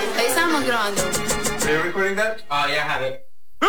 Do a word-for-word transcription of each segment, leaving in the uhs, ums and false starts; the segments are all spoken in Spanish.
Ahí estamos grabando. Are you recording that? Oh, yeah, I have it.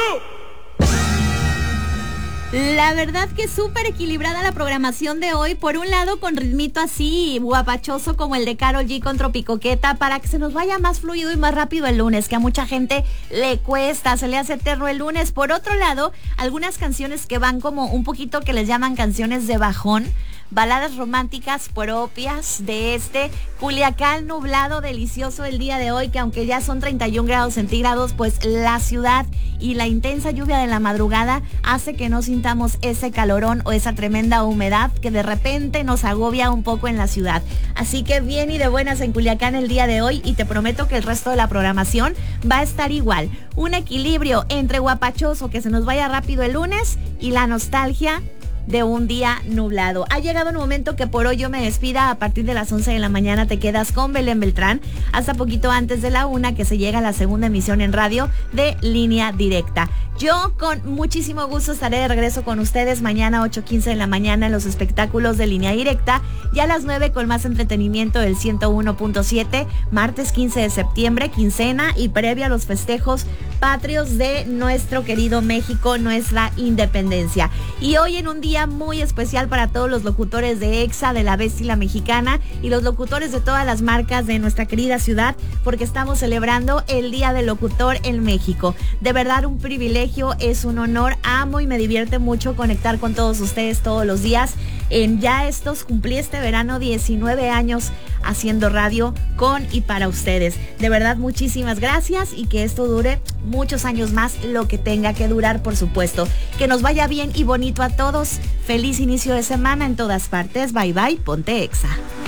La verdad que súper equilibrada la programación de hoy. Por un lado, con ritmito así guapachoso como el de Karol G con Tropicoqueta, para que se nos vaya más fluido y más rápido el lunes, que a mucha gente le cuesta, se le hace eterno el lunes. Por otro lado, algunas canciones que van como un poquito, que les llaman canciones de bajón, baladas románticas propias de este Culiacán nublado, delicioso el día de hoy, que aunque ya son treinta y un grados centígrados, pues la ciudad y la intensa lluvia de la madrugada hace que no sintamos ese calorón o esa tremenda humedad que de repente nos agobia un poco en la ciudad. Así que bien y de buenas en Culiacán el día de hoy, y te prometo que el resto de la programación va a estar igual. Un equilibrio entre guapachoso, que se nos vaya rápido el lunes, y la nostalgia de un día nublado. Ha llegado el momento que por hoy yo me despida. A partir de las once de la mañana te quedas con Belén Beltrán hasta poquito antes de la una, que se llega a la segunda emisión en radio de Línea Directa. Yo con muchísimo gusto estaré de regreso con ustedes mañana ocho quince de la mañana en los espectáculos de Línea Directa, y a las nueve con más entretenimiento del ciento uno punto siete, martes quince de septiembre, quincena y previa a los festejos patrios de nuestro querido México, nuestra independencia. Y hoy en un día muy especial para todos los locutores de EXA, de La Bestia y la Mexicana, y los locutores de todas las marcas de nuestra querida ciudad, porque estamos celebrando el Día del Locutor en México. De verdad, un privilegio, es un honor, amo y me divierte mucho conectar con todos ustedes todos los días. En ya estos, cumplí este verano diecinueve años haciendo radio con y para ustedes. De verdad, muchísimas gracias, y que esto dure muchos años más, lo que tenga que durar, por supuesto. Que nos vaya bien y bonito a todos. Feliz inicio de semana en todas partes. Bye bye, ponte Exa.